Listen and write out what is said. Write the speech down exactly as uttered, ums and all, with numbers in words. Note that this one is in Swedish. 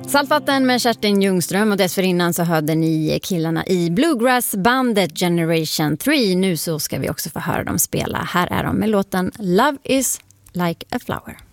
Saltvatten med Kerstin Ljungström, och dessförinnan så hörde ni killarna i bluegrassbandet Generation tre. Nu så ska vi också få höra dem spela. Här är de med låten Love is like a flower.